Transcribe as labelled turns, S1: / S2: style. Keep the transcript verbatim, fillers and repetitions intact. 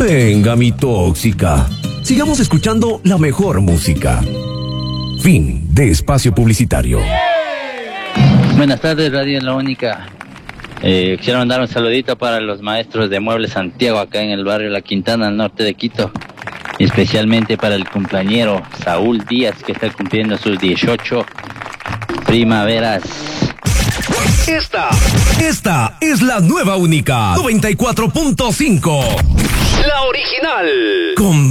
S1: Venga, mi tóxica. Sigamos escuchando la mejor música. Fin de espacio publicitario.
S2: Buenas tardes, Radio La Única. Eh, quiero mandar un saludito para los maestros de Muebles Santiago, acá en el barrio La Quintana, al norte de Quito. Y especialmente para el cumpleañero Saúl Díaz, que está cumpliendo sus dieciocho primaveras.
S1: Esta, esta es la nueva Única noventa y cuatro punto cinco. La original. Con